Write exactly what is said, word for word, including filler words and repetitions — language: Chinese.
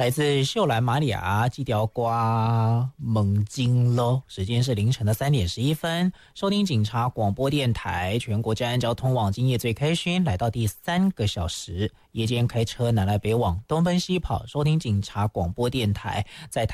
来自秀兰玛利亚基调瓜蒙金喽，时间是凌晨的三点十一分。收听警察广播电台，全国治安交通网今夜最开心，来到第三个小时，夜间开车南来北往，东奔西跑，收听警察广播电台，在